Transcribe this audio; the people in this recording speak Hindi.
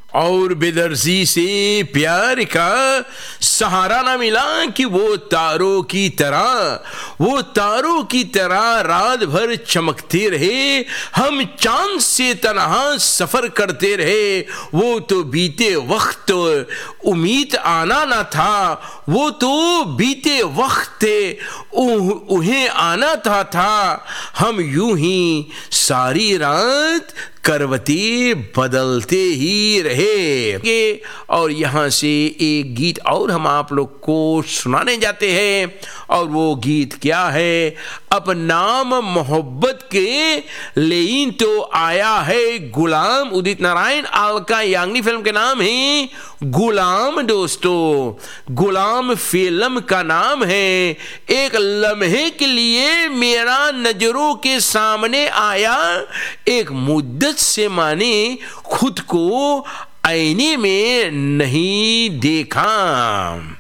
और बेदर्जी से प्यार का सहारा ना मिला कि वो तारों की तरह रात भर चमकते रहे, हम चांद से तन्हा सफर करते रहे। वो तो बीते वक्त उम्मीद आना ना था, वो तो बीते वक्त उन्हें आना था। हम यूं ही सारी रात करवती बदलते ही रहे। और यहाँ से एक गीत और हम आप लोग को सुनाने जाते हैं, और वो गीत क्या है? अब नाम मोहब्बत के लेइन तो आया है गुलाम। उदित नारायण अलका याग्निक फिल्म के नाम है गुलाम। दोस्तों, गुलाम फिल्म का नाम है। एक लम्हे के लिए मेरा नजरों के सामने आया, एक मुद्दत से माने खुद को आईने में नहीं देखा।